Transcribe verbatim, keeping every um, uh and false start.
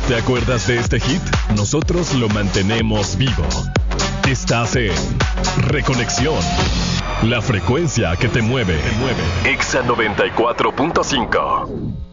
¿Te acuerdas de este hit? Nosotros lo mantenemos vivo. Estás en Reconexión. La frecuencia que te mueve. Te mueve. Exa noventa y cuatro punto cinco.